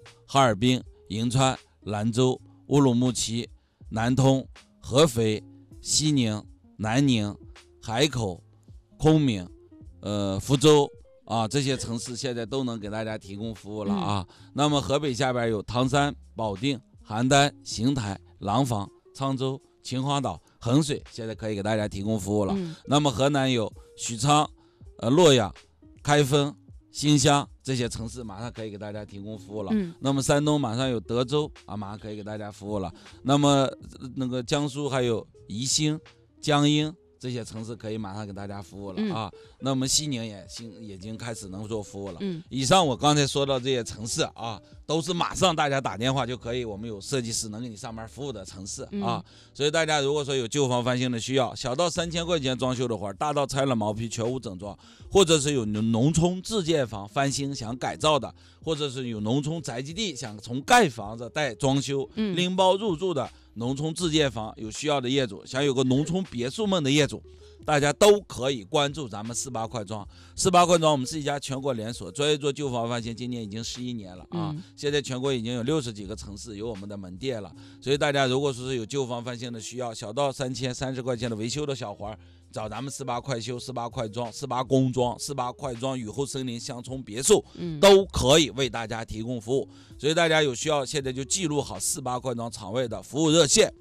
哈尔滨、银川、兰州、乌鲁木齐、南通、合肥、西宁、南宁、海口、昆明、福州啊，这些城市现在都能给大家提供服务了啊。那么河北下边有唐山、保定、邯郸、邢台、廊坊、沧州、秦皇岛、衡水，现在可以给大家提供服务了。那么河南有许昌、洛阳、开封、新乡这些城市马上可以给大家提供服务了。那么山东马上有德州啊，马上可以给大家服务了。那么那个江苏还有宜兴、江阴这些城市可以马上给大家服务了啊。那么西宁也已经开始能做服务了。以上我刚才说到这些城市啊，都是马上大家打电话就可以，我们有设计师能给你上门服务的城市啊。所以大家如果说有旧房翻新的需要，小到3000块钱装修的活，大到拆了毛坯全屋整装，或者是有农村自建房翻新想改造的，或者是有农村宅基地想从盖房子带装修拎包入住的农村自建房，有需要的业主，想有个农村别墅梦的业主，大家都可以关注咱们48块庄。48块庄我们是一家全国连锁，专业做旧房翻新，今年已经11年了啊。现在全国已经有60几个城市有我们的门店了。所以大家如果说是有旧房翻新的需要，小到3030块钱的维修的小活，找咱们48块修、48块庄、48工庄、48块庄雨后森林乡村别墅，都可以为大家提供服务。所以大家有需要现在就记录好48块庄场位的服务热线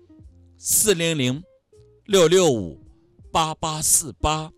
：400-665-8848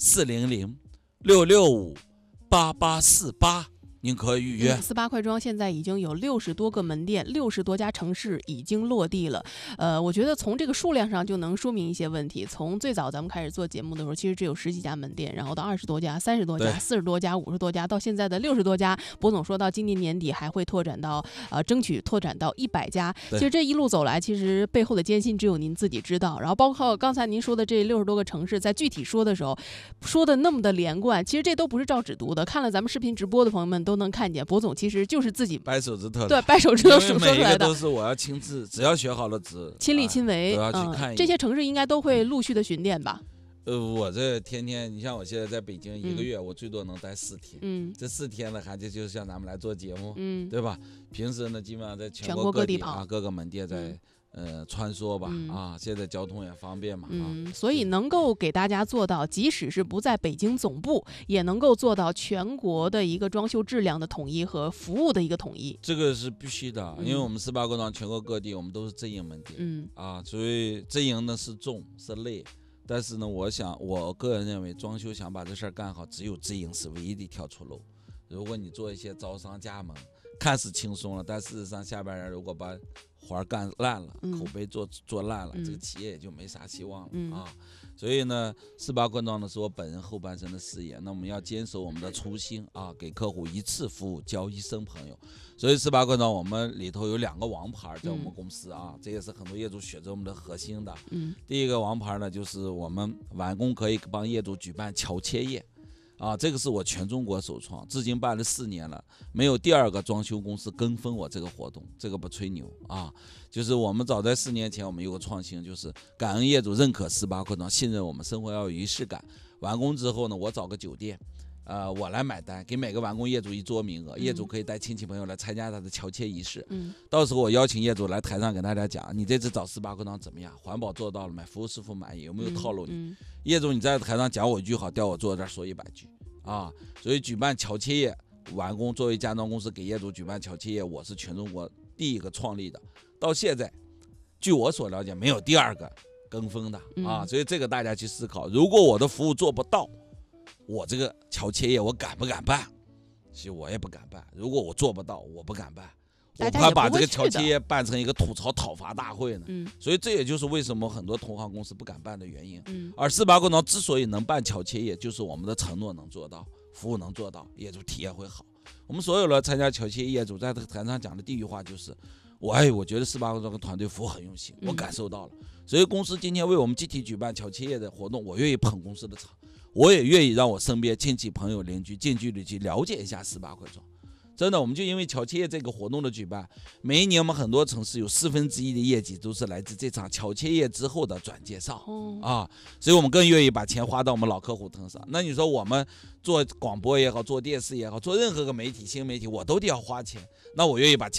400-665-8848，您可以预约。 48块庄现在已经有60多个门店，60多家城市已经落地了。我觉得从这个数量上就能说明一些问题。从最早咱们开始做节目的时候，其实只有10几家门店，然后到20多家、30多家、40多家、50多家，到现在的60多家。博总说到今年年底还会拓展到争取拓展到100家。其实这一路走来，其实背后的艰辛只有您自己知道。然后包括刚才您说的这60多个城市，在具体说的时候，说的那么的连贯，其实这都不是照纸读的。看了咱们视频直播的朋友们都能看见，博总其实就是自己掰手指头， 对，掰手指头说出来的。 每一个都是我要亲自，只要学好了纸， 亲力亲为， 都要去看。 这些城市应该都会陆续的巡店吧？ 我这天天，你像我现在在北京1个月，我最多能待4天。这4天呢，还就是像咱们来做节目，对吧？平时呢，基本上在全国各地啊，各个门店在穿梭吧啊，现在交通也方便嘛所以能够给大家做到，即使是不在北京总部，也能够做到全国的一个装修质量的统一和服务的一个统一。 这个是必须的，因为我们48块庄全国各地我们都是直营门店，所以直营呢是重是累。但是呢，我个人认为，装修想把这事儿干好，只有直营是唯一的一条出路。如果你做一些招商加盟，看似轻松了，但事实上下边人如果把活干烂了，口碑做烂了，这个企业也就没啥希望了啊。所以呢，48块庄呢是我本人后半生的事业，那我们要坚守我们的初心啊，给客户一次服务交一生朋友。所以48块庄我们里头有2个王牌在我们公司啊，这也是很多业主选择我们的核心的。第一个王牌呢，就是我们完工可以帮业主举办乔切业。这个是我全中国首创，至今办了4年了，没有第2个装修公司跟风我这个活动，这个不吹牛啊。就是我们早在4年前，我们有个创新，就是感恩业主认可48块庄，信任我们，生活要有仪式感。完工之后呢，我找个酒店，我来买单，给每个完工业主1桌名额，业主可以带亲戚朋友来参加他的乔切仪式。到时候我邀请业主来台上给大家讲，你这次找48块庄怎么样？环保做到了没？服务师傅满意？有没有套路你？业主你在台上讲我1句好，调我坐这儿说100句啊！所以举办乔切业完工，作为家装公司给业主举办乔切业，我是全中国第1个创立的。到现在，据我所了解，没有第2个跟风的啊！所以这个大家去思考，如果我的服务做不到，我这个乔切业我敢不敢办？其实我也不敢办。如果我做不到，我不敢办，我怕把这个乔切业办成一个吐槽讨伐大会呢。所以这也就是为什么很多同行公司不敢办的原因。而48块庄之所以能办乔切业，就是我们的承诺能做到，服务能做到，业主体验会好。我们所有的参加乔切业主在台上讲的第一句话就是：我觉得48块庄团队服务很用心，我感受到了。所以公司今天为我们集体举办乔切业的活动，我愿意捧公司的场。我也愿意让我身边亲戚朋友邻居近距离去了解一下48块庄。真的，我们就因为乔切业这个活动的举办，每一年我们很多城市有1/4的业绩都是来自这场乔切业之后的转介绍所以我们更愿意把钱花到我们老客户身上。那你说我们做广播也好，做电视也好，做任何个媒体新媒体，我都得要花钱，那我愿意把钱